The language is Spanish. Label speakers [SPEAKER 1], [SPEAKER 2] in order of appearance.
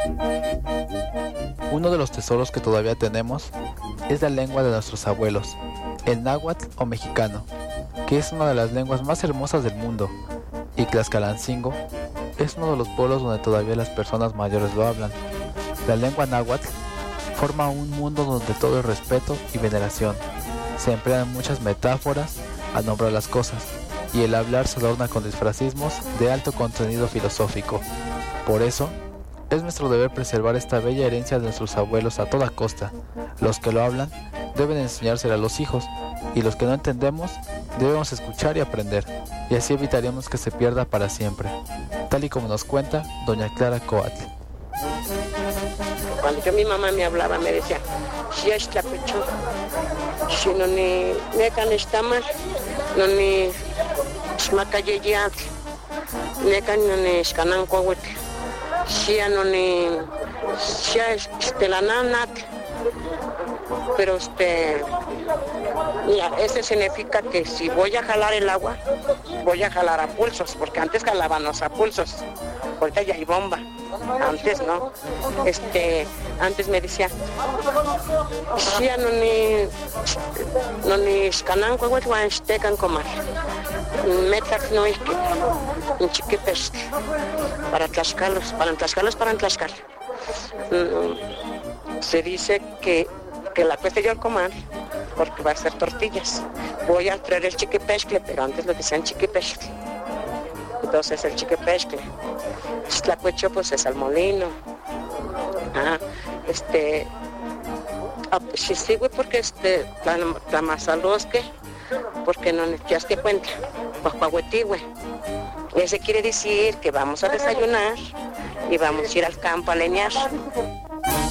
[SPEAKER 1] Uno de los tesoros que todavía tenemos es la lengua de nuestros abuelos, el náhuatl o mexicano, que es una de las lenguas más hermosas del mundo, y Tlaxcalancingo es uno de los pueblos donde todavía las personas mayores lo hablan. La lengua náhuatl forma un mundo donde todo es respeto y veneración. Se emplean muchas metáforas al nombrar las cosas, y el hablar se adorna con disfrazismos de alto contenido filosófico. Por eso, es nuestro deber preservar esta bella herencia de nuestros abuelos a toda costa. Los que lo hablan deben enseñársela a los hijos, y los que no entendemos debemos escuchar y aprender, y así evitaremos que se pierda para siempre, tal y como nos cuenta doña Clara Coatl.
[SPEAKER 2] Cuando mi mamá me hablaba, me decía, si es tlapecho, si no ni necan estamas, no ni smacayeyat, necan no ni escanancohuet, si no ni estelananat, pero mira, ese significa que si voy a jalar el agua, voy a jalar a pulsos, porque antes jalábamos a pulsos, ahorita ya hay bomba. Antes no, antes me decía, si no ni escanan cuaguas van estecan comer, metak no es que un chiquipes para Tlaxcala. Se dice que la cuesta yo al comer porque va a ser tortillas. Voy a traer el chiquipescle, pero antes lo decían chiquipescle. Entonces el chiquipescle. Tlacuecho pues es al molino. Si sigo porque la masalosque, porque no ya te cuenta, pajuahuetigüe. Ese quiere decir que vamos a desayunar y vamos a ir al campo a leñar.